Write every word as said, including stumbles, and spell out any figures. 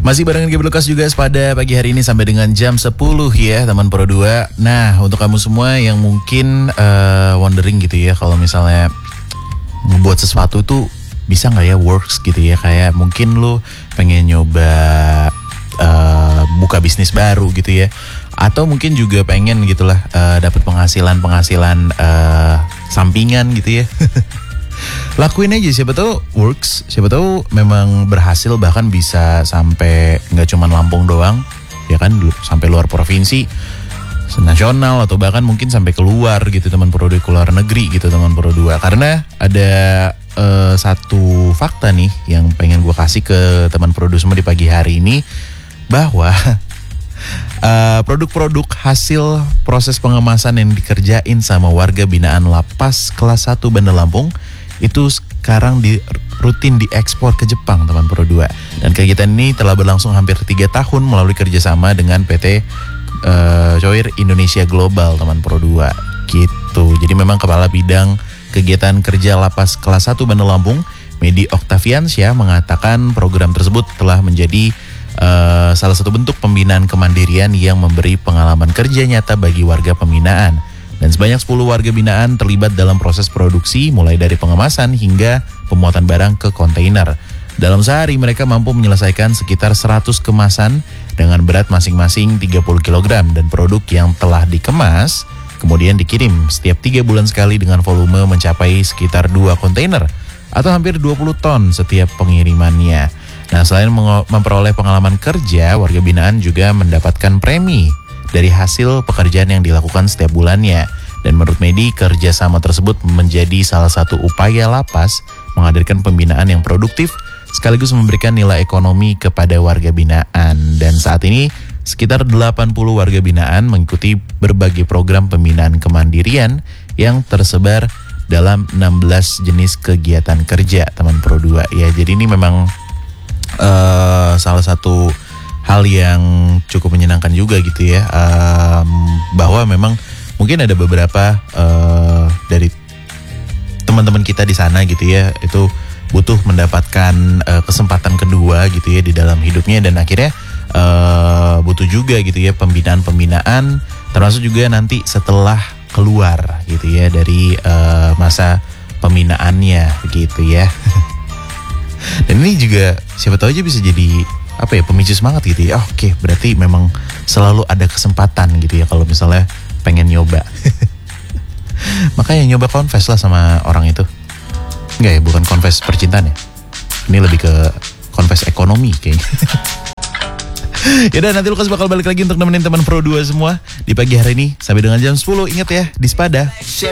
Masih barengan Gabriel Lukas juga pada pagi hari ini sampai dengan jam sepuluh ya teman Pro dua. Nah untuk kamu semua yang mungkin uh, wondering gitu ya, kalau misalnya membuat sesuatu tuh bisa gak ya works gitu ya. Kayak mungkin lu pengen nyoba uh, buka bisnis baru gitu ya, atau mungkin juga pengen gitulah uh, dapat penghasilan-penghasilan uh, sampingan gitu ya. Lakuin aja, siapa tahu works, siapa tahu memang berhasil, bahkan bisa sampai nggak cuma Lampung doang, ya kan, sampai luar provinsi, nasional, atau bahkan mungkin sampai keluar gitu teman Pro dua, keluar negeri gitu teman Pro dua. Karena ada uh, satu fakta nih yang pengen gue kasih ke teman Pro dua semua di pagi hari ini, bahwa Uh, produk-produk hasil proses pengemasan yang dikerjain sama warga binaan Lapas kelas satu Bandar Lampung itu sekarang di, rutin diekspor ke Jepang teman Pro dua. Dan kegiatan ini telah berlangsung hampir tiga tahun melalui kerjasama dengan P T uh, Coir Indonesia Global teman Pro dua gitu. Jadi memang Kepala Bidang Kegiatan Kerja Lapas kelas satu Bandar Lampung, Medi Oktaviansyah, mengatakan program tersebut telah menjadi Uh, salah satu bentuk pembinaan kemandirian yang memberi pengalaman kerja nyata bagi warga pembinaan. Dan sebanyak sepuluh warga binaan terlibat dalam proses produksi, mulai dari pengemasan hingga pemuatan barang ke kontainer. Dalam sehari mereka mampu menyelesaikan sekitar seratus kemasan dengan berat masing-masing tiga puluh kilogram, dan produk yang telah dikemas kemudian dikirim setiap tiga bulan sekali dengan volume mencapai sekitar dua kontainer atau hampir dua puluh ton setiap pengirimannya. Nah, selain memperoleh pengalaman kerja, warga binaan juga mendapatkan premi dari hasil pekerjaan yang dilakukan setiap bulannya. Dan menurut Medi, kerjasama tersebut menjadi salah satu upaya Lapas menghadirkan pembinaan yang produktif sekaligus memberikan nilai ekonomi kepada warga binaan. Dan saat ini sekitar delapan puluh warga binaan mengikuti berbagai program pembinaan kemandirian yang tersebar dalam enam belas jenis kegiatan kerja teman Pro dua. Ya, jadi ini memang Uh, salah satu hal yang cukup menyenangkan juga gitu ya, um, bahwa memang mungkin ada beberapa uh, dari teman-teman kita di sana gitu ya, itu butuh mendapatkan uh, kesempatan kedua gitu ya di dalam hidupnya, dan akhirnya uh, butuh juga gitu ya pembinaan-pembinaan, termasuk juga nanti setelah keluar gitu ya dari uh, masa pembinaannya gitu ya. Dan ini juga siapa tahu aja bisa jadi apa ya, pemicu semangat gitu ya. Oh, oke, okay, berarti memang selalu ada kesempatan gitu ya kalau misalnya pengen nyoba. Makanya nyoba confess lah sama orang itu. Enggak ya, bukan confess percintaan ya. Ini lebih ke confess ekonomi kayaknya. Yaudah, nanti Lukas bakal balik lagi untuk nemenin teman Pro dua semua di pagi hari ini sampai dengan jam sepuluh. Ingat ya, di Spada.